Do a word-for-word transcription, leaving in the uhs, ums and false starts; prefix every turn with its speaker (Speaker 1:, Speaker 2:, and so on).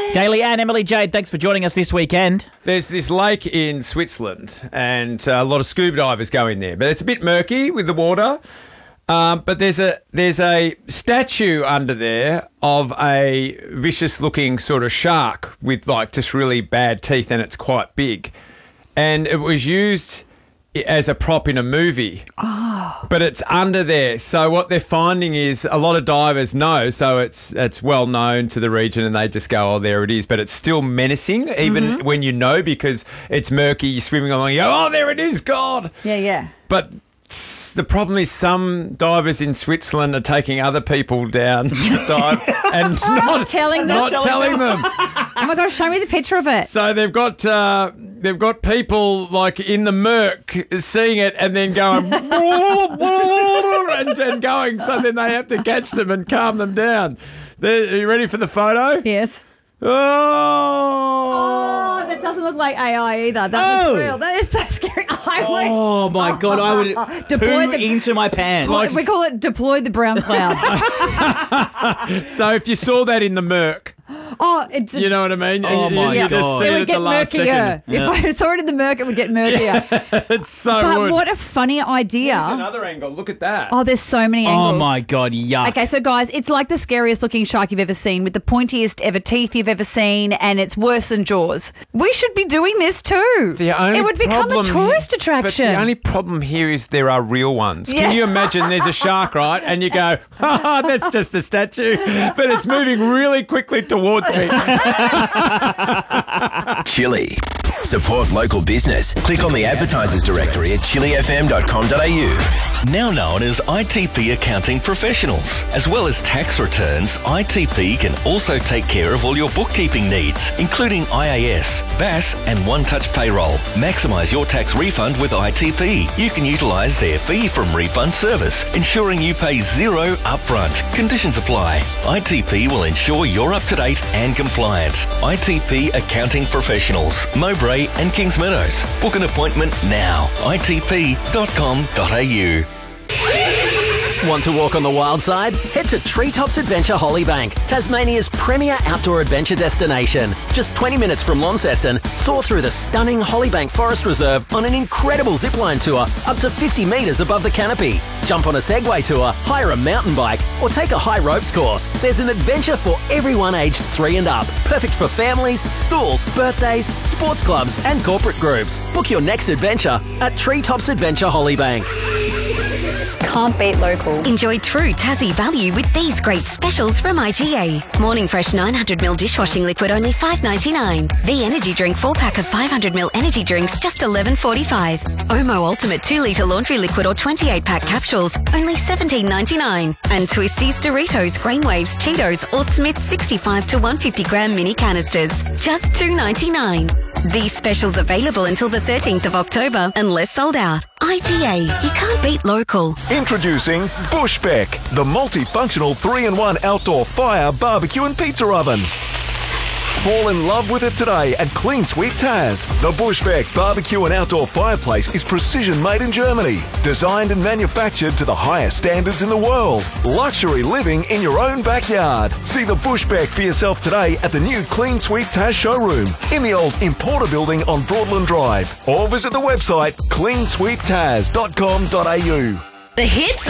Speaker 1: Gailey and Emily Jade, thanks for joining us this weekend.
Speaker 2: There's this lake in Switzerland and uh, a lot of scuba divers go in there, but it's a bit murky with the water. Um, but there's a there's a statue under there of a vicious-looking sort of shark with like just really bad teeth, and it's quite big. And it was used as a prop in a movie. Oh. But it's under there. So what they're finding is a lot of divers know, so it's it's well known to the region and they just go, oh, there it is. But it's still menacing, even mm-hmm. when you know, because it's murky, you're swimming along, you go, oh, there it is, God.
Speaker 3: Yeah, yeah.
Speaker 2: But the problem is some divers in Switzerland are taking other people down to dive and not
Speaker 3: telling them.
Speaker 2: Not telling them.
Speaker 3: Oh my God, show me the picture of it.
Speaker 2: So they've got uh, they've got people like in the murk seeing it and then going and, and going. So then they have to catch them and calm them down. There, are you ready for the photo?
Speaker 3: Yes.
Speaker 2: Oh.
Speaker 3: Oh, that doesn't look like A I either. That
Speaker 1: Oh.
Speaker 3: looks real. That is so scary. I would,
Speaker 1: Oh, my God. I would
Speaker 3: Deploy
Speaker 1: poo
Speaker 3: the-
Speaker 1: into my pants.
Speaker 3: we call it deploy the brown cloud.
Speaker 2: So if you saw that in the murk,
Speaker 3: Oh, it's
Speaker 2: you know what I mean?
Speaker 1: Oh,
Speaker 2: You-
Speaker 1: my
Speaker 2: you just
Speaker 1: God.
Speaker 2: see
Speaker 3: it
Speaker 2: at
Speaker 3: would
Speaker 2: the
Speaker 3: get
Speaker 2: last
Speaker 3: murkier.
Speaker 2: second.
Speaker 3: If I saw it in the murk, it would get murkier.
Speaker 2: It's so
Speaker 3: But
Speaker 2: would.
Speaker 3: what a funny idea.
Speaker 2: Here's another angle. Look at that.
Speaker 3: Oh, there's so many
Speaker 1: Oh,
Speaker 3: angles.
Speaker 1: my God. Yuck.
Speaker 3: Okay, so guys, it's like the scariest looking shark you've ever seen with the pointiest ever teeth you've ever seen, and it's worse than Jaws. We should be doing this too.
Speaker 2: The only
Speaker 3: it would become a
Speaker 2: problem
Speaker 3: tourist
Speaker 2: here-
Speaker 3: attraction.
Speaker 2: But the only problem here is there are real ones.
Speaker 3: Yeah.
Speaker 2: Can you imagine there's a shark, right? And you go, oh, that's just a statue. But it's moving really quickly towards me.
Speaker 4: Chili. Support local business. Click on the advertisers directory at chili f m dot com dot a u.
Speaker 5: Now known as I T P Accounting Professionals. As well as tax returns, I T P can also take care of all your bookkeeping needs, including I A S, B A S and one-touch payroll. Maximise your tax refund with I T P. You can utilise their fee from refund service, ensuring you pay zero upfront. Conditions apply. I T P will ensure you're up to date and compliant. I T P Accounting Professionals, Mowbray and Kings Meadows. Book an appointment now. I T P dot com dot a u.
Speaker 6: Want to walk on the wild side? Head to Treetops Adventure Hollybank, Tasmania's premier outdoor adventure destination. Just twenty minutes from Launceston, soar through the stunning Hollybank Forest Reserve on an incredible zipline tour up to fifty metres above the canopy. Jump on a Segway tour, hire a mountain bike, or take a high ropes course. There's an adventure for everyone aged three and up. Perfect for families, schools, birthdays, sports clubs, and corporate groups. Book your next adventure at Treetops Adventure Hollybank.
Speaker 7: Can't beat local.
Speaker 8: Enjoy true Tassie value with these great specials from I G A. Morning Fresh nine hundred milliliter dishwashing liquid only five ninety-nine. V Energy Drink four pack of five hundred milliliter energy drinks just eleven forty-five. Omo Ultimate two litre laundry liquid or twenty-eight pack capsules only seventeen ninety-nine. And Twisties, Doritos, Grain Waves, Cheetos or Smith's sixty-five to one hundred fifty gram mini canisters just two ninety-nine. These specials available until the thirteenth of October unless sold out. I G A, you can't beat local.
Speaker 9: Introducing Bushbeck, the multifunctional three in one outdoor fire, barbecue and pizza oven. Fall in love with it today at Clean Sweep Taz. The Bushbeck barbecue and outdoor fireplace is precision made in Germany. Designed and manufactured to the highest standards in the world. Luxury living in your own backyard. See the Bushbeck for yourself today at the new Clean Sweep Taz showroom in the old Importer building on Broadland Drive. Or visit the website clean sweep taz dot com dot a u.
Speaker 8: The hits